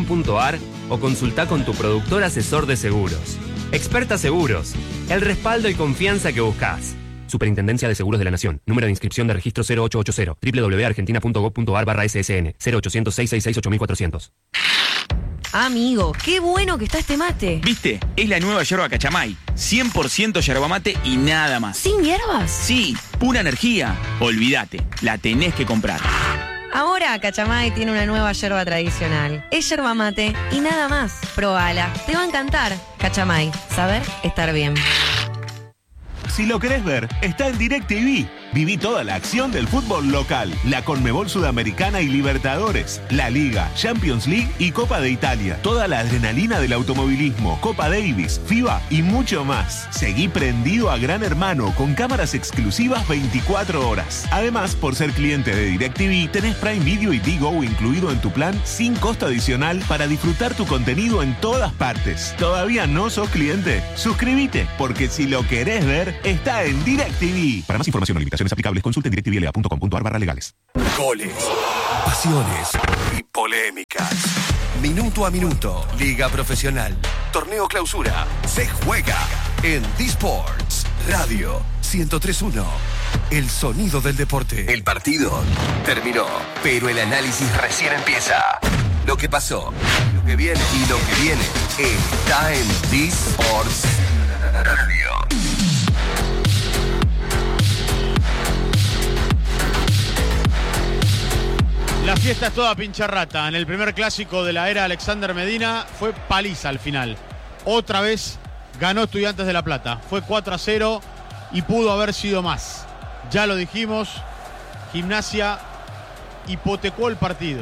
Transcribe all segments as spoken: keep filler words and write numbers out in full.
punto a r o consulta con tu productor asesor de seguros. Experta Seguros, el respaldo y confianza que buscas. Superintendencia de Seguros de la Nación. Número de inscripción de registro cero ocho ocho cero. doble u doble u doble u punto argentina punto gob punto a r barra S S N. cero ochocientos, seiscientos sesenta y seis, ocho mil cuatrocientos. Amigo, qué bueno que está este mate. ¿Viste? Es la nueva yerba Cachamay. cien por ciento yerba mate y nada más. ¿Sin hierbas? Sí, pura energía. Olvídate, la tenés que comprar. Ahora Cachamay tiene una nueva yerba tradicional. Es yerba mate y nada más. Probala, te va a encantar. Cachamay, saber estar bien. Si lo querés ver, está en DirecTV. Viví toda la acción del fútbol local, la Conmebol Sudamericana y Libertadores, la Liga, Champions League y Copa de Italia. Toda la adrenalina del automovilismo, Copa Davis, FIBA y mucho más. Seguí prendido a Gran Hermano con cámaras exclusivas veinticuatro horas. Además, por ser cliente de DirecTV, tenés Prime Video y Digo incluido en tu plan sin costo adicional para disfrutar tu contenido en todas partes. ¿Todavía no sos cliente? Suscríbete, porque si lo querés ver, está en DirecTV. Para más información o limitaciones aplicables, consulte en directvla punto com punto a r barra legales. Goles, pasiones y polémicas. Minuto a minuto, Liga Profesional, Torneo Clausura, se juega en D-Sports Radio ciento tres punto uno. El sonido del deporte. El partido terminó, pero el análisis recién empieza. Lo que pasó, lo que viene y lo que viene está en D-Sports Radio. La fiesta es toda pincharrata. En el primer clásico de la era Alexander Medina fue paliza al final. Otra vez ganó Estudiantes de La Plata. Fue cuatro a cero y pudo haber sido más. Ya lo dijimos, Gimnasia hipotecó el partido.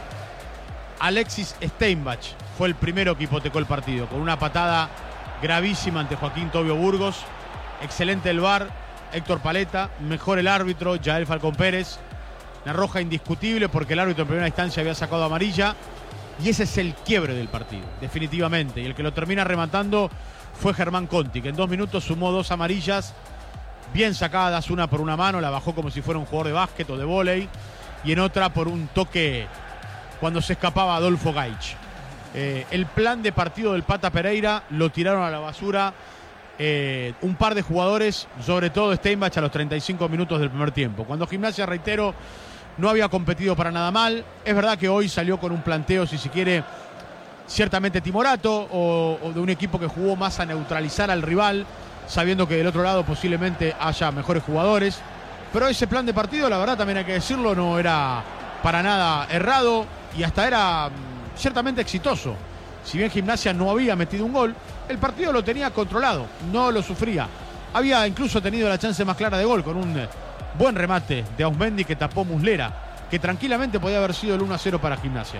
Alexis Steinbach fue el primero que hipotecó el partido, con una patada gravísima ante Joaquín Tobio Burgos. Excelente el V A R, Héctor Paleta. Mejor el árbitro, Yael Falcón Pérez. Una roja indiscutible porque el árbitro en primera instancia había sacado amarilla. Y ese es el quiebre del partido, definitivamente. Y el que lo termina rematando fue Germán Conti, que en dos minutos sumó dos amarillas bien sacadas, una por una mano, la bajó como si fuera un jugador de básquet o de vóley, y en otra por un toque cuando se escapaba Adolfo Gaich. Eh, el plan de partido del Pata Pereira lo tiraron a la basura eh, un par de jugadores, sobre todo Steinbach a los treinta y cinco minutos del primer tiempo. Cuando Gimnasia, reitero, no había competido para nada mal. Es verdad que hoy salió con un planteo, si se quiere, ciertamente timorato, o, o de un equipo que jugó más a neutralizar al rival, sabiendo que del otro lado posiblemente haya mejores jugadores. Pero ese plan de partido, la verdad también hay que decirlo, no era para nada errado y hasta era ciertamente exitoso. Si bien Gimnasia no había metido un gol, el partido lo tenía controlado, no lo sufría. Había incluso tenido la chance más clara de gol con un buen remate de Ausmendi que tapó Muslera, que tranquilamente podía haber sido el uno a cero para Gimnasia.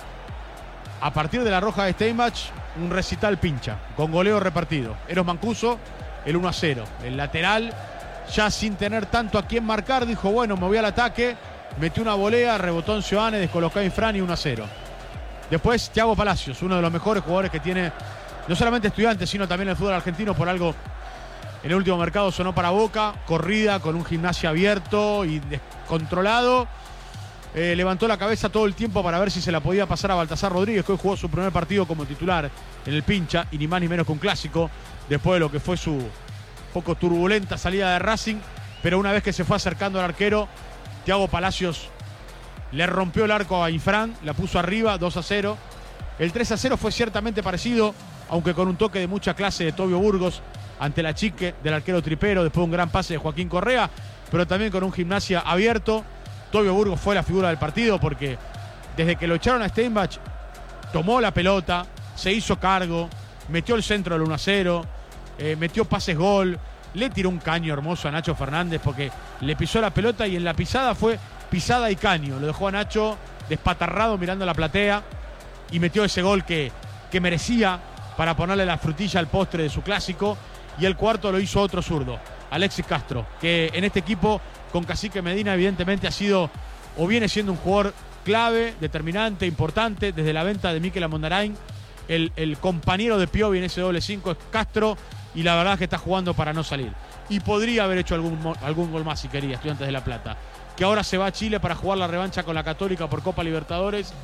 A partir de la roja de Steinbach, un recital pincha, con goleo repartido. Eros Mancuso, el uno a cero. El lateral, ya sin tener tanto a quién marcar, dijo, bueno, me voy al ataque, metió una volea, rebotó en Sioane, descolocó a Infran y uno a cero. Después, Thiago Palacios, uno de los mejores jugadores que tiene, no solamente Estudiantes, sino también el fútbol argentino, por algo en el último mercado sonó para Boca, corrida con un Gimnasia abierto y descontrolado. Eh, levantó la cabeza todo el tiempo para ver si se la podía pasar a Baltasar Rodríguez, que hoy jugó su primer partido como titular en el pincha, y ni más ni menos que un clásico, después de lo que fue su poco turbulenta salida de Racing. Pero una vez que se fue acercando al arquero, Thiago Palacios le rompió el arco a Infran, la puso arriba, dos a cero. El tres a cero fue ciertamente parecido, aunque con un toque de mucha clase de Tobio Burgos ante la chique del arquero Tripero, después de un gran pase de Joaquín Correa, pero también con un Gimnasia abierto. Tobio Burgos fue la figura del partido porque desde que lo echaron a Steinbach tomó la pelota, se hizo cargo, metió el centro del uno a cero, eh, metió pases gol, le tiró un caño hermoso a Nacho Fernández porque le pisó la pelota y en la pisada fue pisada y caño. Lo dejó a Nacho despatarrado mirando la platea y metió ese gol que, que merecía para ponerle la frutilla al postre de su clásico. Y el cuarto lo hizo otro zurdo, Alexis Castro, que en este equipo con Cacique Medina evidentemente ha sido o viene siendo un jugador clave, determinante, importante. Desde la venta de Mikel Amondarain, el, el compañero de Piovi en ese doble cinco es Castro, y la verdad es que está jugando para no salir. Y podría haber hecho algún, algún gol más si quería, Estudiantes de La Plata, que ahora se va a Chile para jugar la revancha con la Católica por Copa Libertadores,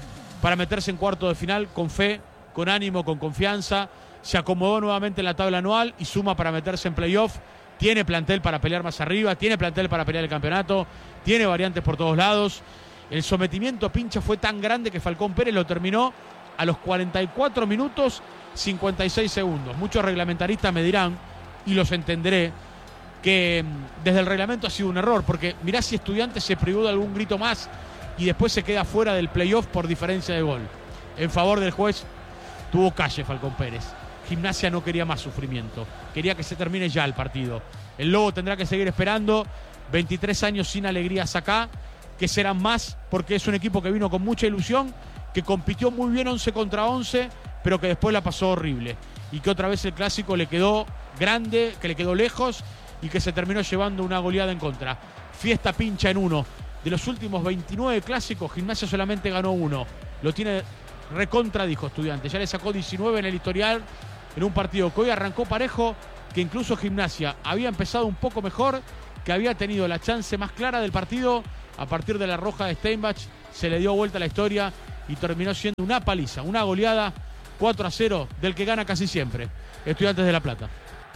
para meterse en cuarto de final con fe, con ánimo, con confianza. Se acomodó nuevamente en la tabla anual y suma para meterse en playoff. Tiene plantel para pelear más arriba, tiene plantel para pelear el campeonato, tiene variantes por todos lados. El sometimiento a Pincha fue tan grande que Falcón Pérez lo terminó a los cuarenta y cuatro minutos cincuenta y seis segundos. Muchos reglamentaristas me dirán, y los entenderé, que desde el reglamento ha sido un error, porque mirá si Estudiantes se privó de algún grito más y después se queda fuera del playoff por diferencia de gol. En favor del juez tuvo calle Falcón Pérez. Gimnasia no quería más sufrimiento, quería que se termine ya el partido. El Lobo tendrá que seguir esperando, veintitrés años sin alegrías acá, que serán más porque es un equipo que vino con mucha ilusión, que compitió muy bien once contra once, pero que después la pasó horrible. Y que otra vez el clásico le quedó grande, que le quedó lejos y que se terminó llevando una goleada en contra. Fiesta Pincha en uno. De los últimos veintinueve clásicos, Gimnasia solamente ganó uno. Lo tiene recontra, dijo Estudiantes. Ya le sacó diecinueve en el historial en un partido que hoy arrancó parejo, que incluso Gimnasia había empezado un poco mejor, que había tenido la chance más clara del partido. A partir de la roja de Steinbach se le dio vuelta la historia y terminó siendo una paliza, una goleada cuatro a cero del que gana casi siempre, Estudiantes de La Plata.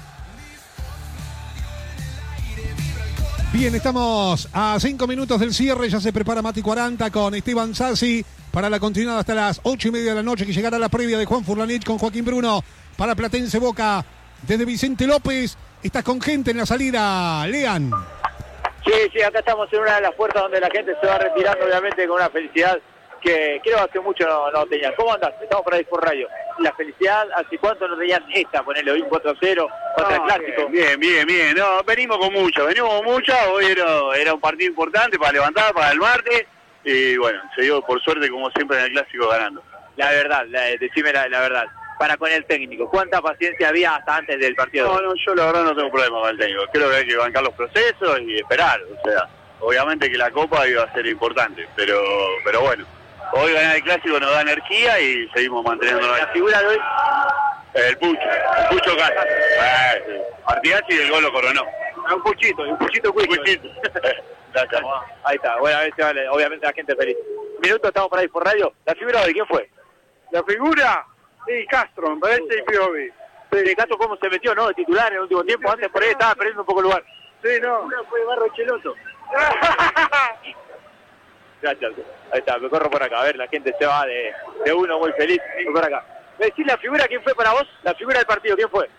Bien, estamos a cinco minutos del cierre, ya se prepara Mati cuarenta con Esteban Sassi para la continuidad hasta las ocho y media de la noche, que llegará la previa de Juan Furlanich con Joaquín Bruno para Platense Boca. Desde Vicente López, estás con gente en la salida, Lean. Sí, sí, acá estamos en una de las puertas donde la gente se va retirando, obviamente con una felicidad que creo hace mucho no, no tenían. ¿Cómo andás? Estamos por ahí por radio. La felicidad, ¿hace cuánto no tenían esta? Ponerle hoy un cuatro a cero contra el Clásico. Bien, bien, bien. No, venimos con mucho, venimos con mucho. Hoy era, era un partido importante para levantar, para el martes. Y bueno, se dio por suerte, como siempre, en el Clásico ganando. La verdad, la, decime la, la verdad. Para con el técnico, ¿cuánta paciencia había hasta antes del partido? No, no, yo la verdad no tengo problema con el técnico. Creo que hay que bancar los procesos y esperar. O sea, obviamente que la Copa iba a ser importante, pero, pero bueno. Hoy ganar el Clásico nos da energía y seguimos manteniendo la figura de hoy. El Pucho, el Pucho Casa. Eh, Partidazo y el gol lo coronó. Un puchito, un puchito Un puchito. Ahí está, bueno, a ver si vale, obviamente la gente feliz. Minuto, estamos por ahí por radio. ¿La figura de quién fue? La figura, sí, Castro, me parece y Piovi. Sí, Castro cómo se metió, ¿no? De titular en el último tiempo, antes por ahí estaba perdiendo un poco el lugar. Sí, no. Una fue Barro Cheloto. Gracias. Ahí está, me corro por acá. A ver, la gente se va de, de uno muy feliz. Me por acá. ¿Me decís la figura quién fue para vos? La figura del partido, ¿quién fue?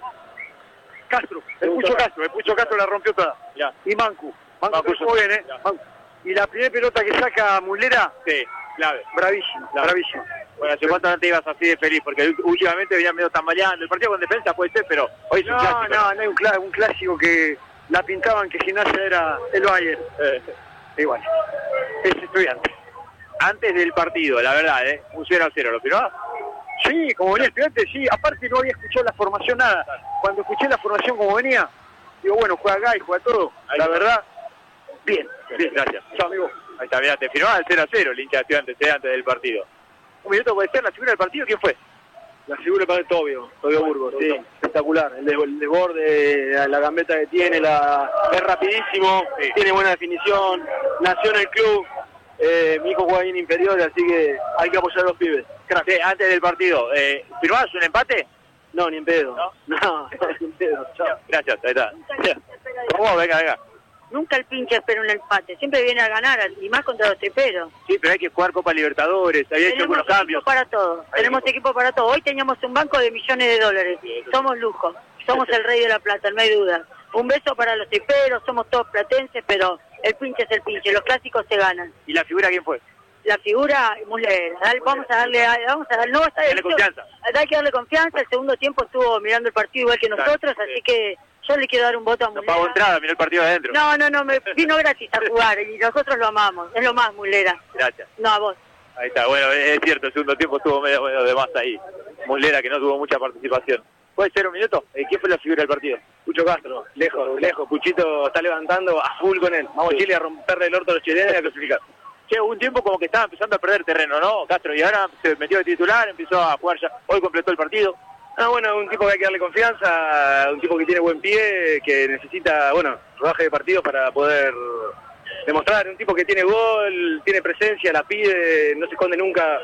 Castro, el Pucho Castro. El Pucho Castro la rompió toda. Ya. Y Mancu. Mancu, Mancu Mancu muy bien, ¿eh? Mancu. Y la primera pelota que saca Mulera, sí, clave. Bravísimo, clave. bravísimo. Bueno, ¿hace cuánto no te ibas así de feliz? Porque últimamente venía medio tambaleando. El partido con defensa puede ser, pero hoy es no, un clásico. No, no, no hay un, cl un clásico que la pintaban que Gimnasia era el Bayern. Eh. Igual, es Estudiante. Antes del partido, la verdad, ¿eh? Un cero a cero, ¿lo firmás? Sí, como venía Estudiante, sí. Aparte no había escuchado la formación nada. Cuando escuché la formación como venía, digo, bueno, juega acá y juega todo. Ahí la está. verdad, bien. Bien, gracias. Chao, amigo. Ahí está, mirá, te firmás el cero a cero, el hincha de Estudiantes, eh, antes del partido. Un minuto puede ser la figura del partido, ¿quién fue? La figura para Tobio, Tobio Burgos, sí, espectacular. El, de, el desborde, la, la gambeta que tiene, la, es rapidísimo, sí. Tiene buena definición, nació en el club. Eh, mi hijo juega bien inferior, así que hay que apoyar a los pibes. Sí, antes del partido, eh, ¿firmás un empate? No, ni en pedo. No, no, ni en pedo. Chao. Gracias, ahí está. Vamos, venga, venga. Nunca el pinche espera un empate, siempre viene a ganar, y más contra los teperos. Sí, pero hay que jugar Copa Libertadores, había hecho algunos cambios. Tenemos equipo para todo, hay tenemos equipo. equipo para todo. Hoy teníamos un banco de millones de dólares, somos lujo, somos el rey de la plata, no hay duda. Un beso para los teperos, somos todos platenses, pero el pinche es el pinche, los clásicos se ganan. ¿Y la figura quién fue? La figura, Mulera, dale, vamos a darle, vamos a darle, no, está, Dale confianza. Hay que darle confianza, el segundo tiempo estuvo mirando el partido igual que nosotros, sí. Así que yo le quiero dar un voto a No Mulera. pagó entrada, miró el partido de adentro. No, no, no, me vino gratis a jugar y nosotros lo amamos, es lo más, Mulera. Gracias. No, a vos. Ahí está, bueno, es cierto, el segundo tiempo estuvo medio, medio de más ahí. Mulera, que no tuvo mucha participación. ¿Puede ser un minuto? Eh, ¿Quién fue la figura del partido? Pucho Castro, lejos, lejos. Puchito está levantando a full con él. Vamos, sí. Chile, a romperle el orto a los chilenos y a clasificar. Che, hubo un tiempo como que estaba empezando a perder terreno, ¿no, Castro? Y ahora se metió de titular, empezó a jugar ya. Hoy completó el partido. Ah, bueno, un tipo que hay que darle confianza, un tipo que tiene buen pie, que necesita, bueno, rodaje de partidos para poder demostrar. Un tipo que tiene gol, tiene presencia, la pide, no se esconde nunca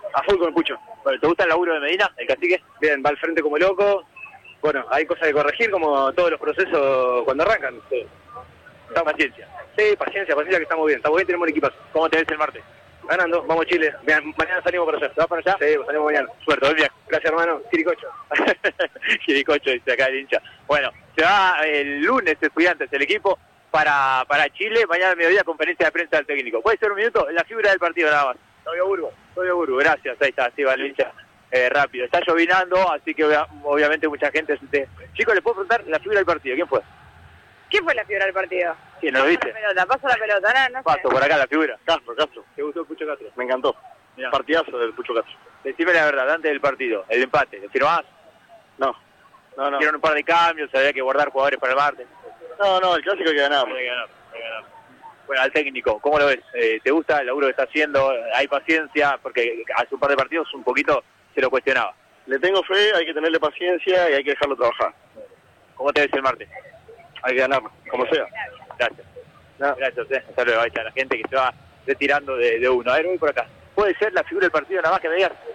A full con el Pucho. Bueno, ¿te gusta el laburo de Medina, el cacique? Bien, va al frente como loco. Bueno, hay cosas que corregir como todos los procesos cuando arrancan. Sí. Da paciencia. Sí, paciencia, paciencia que estamos bien. Estamos bien, tenemos un equipazo. ¿Cómo te ves el martes? Ganando, vamos a Chile. Bien, mañana salimos para allá. ¿Te vas para allá? Sí, salimos mañana. Suerte, buen viaje. Gracias, hermano. Quiricocho. Quiricocho, dice acá el hincha. Bueno, se va el lunes Estudiantes, el equipo, para, para Chile. Mañana al mediodía conferencia de prensa del técnico. ¿Puede ser un minuto? La figura del partido nada más. Fabio Burgo. Fabio Burgo, gracias. Ahí está, sí, va el hincha. Eh, rápido. Está llovinando, así que obvia, obviamente mucha gente... Se... Chicos, ¿les puedo preguntar la figura del partido? ¿Quién fue? ¿Quién fue la figura del partido? ¿Quién no lo viste? Paso la pelota, paso la pelota, no, no sé. Paso por acá la figura. Castro, Castro. ¿Te gustó el Pucho Castro? Me encantó. Mirá. Partidazo del Pucho Castro. Decime la verdad, antes del partido, el empate, ¿le firmás? No. No, no. Hicieron un par de cambios, había que guardar jugadores para el martes. No, no, el clásico hay que ganar. Hay que ganar, hay que ganar. Bueno, al técnico, ¿cómo lo ves? Eh, ¿Te gusta el laburo que está haciendo? ¿Hay paciencia? Porque hace un par de partidos un poquito se lo cuestionaba. Le tengo fe, hay que tenerle paciencia y hay que dejarlo trabajar. ¿Cómo te ves el martes? Hay que ganarlo, como sea. Gracias. No. Gracias, eh. Hasta luego. Ahí está la gente que se va retirando de, de uno. A ver, voy por acá. ¿Puede ser la figura del partido nada más que me digas?